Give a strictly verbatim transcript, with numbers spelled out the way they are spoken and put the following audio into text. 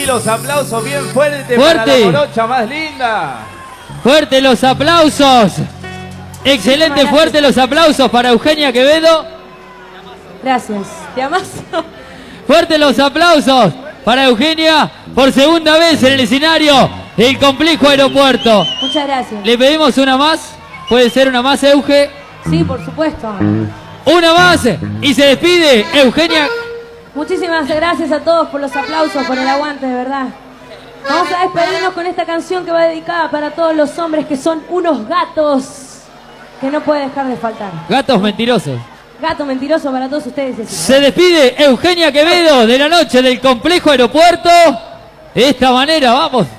Sí, los aplausos bien fuertes Fuerte. para la morocha más linda. Fuerte los aplausos. Excelente, fuerte los aplausos para Eugenia Quevedo. Gracias. Te amaso. Fuerte los aplausos para Eugenia por segunda vez en el escenario del Complejo Aeropuerto. Muchas gracias. Le pedimos una más. ¿Puede ser una más, Euge? Sí, por supuesto. Una más y se despide Eugenia. Muchísimas gracias a todos por los aplausos, por el aguante, de verdad. Vamos a despedirnos con esta canción que va dedicada para todos los hombres que son unos gatos que no puede dejar de faltar. Gatos mentirosos. Gato mentiroso para todos ustedes. Se despide Eugenia Quevedo de la noche del Complejo Aeropuerto. De esta manera, vamos.